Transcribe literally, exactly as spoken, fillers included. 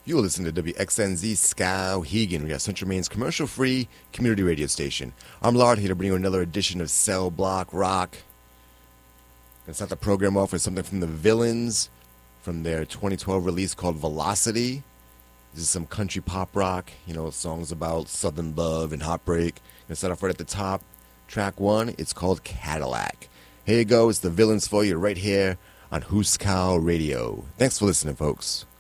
You're listening to W X N Z Skowhegan. We got Central Maine's commercial-free community radio station. I'm Lard here to bring you another edition of Cell Block Rock. Let's start the program off with something from the Villains from their twenty twelve release called Velocity. This is some country pop rock, you know, songs about southern love and heartbreak. Gonna start off right at the top. Track one, it's called Cadillac. Here you go, it's the Villains for you right here on Huskow Radio. Thanks for listening, folks.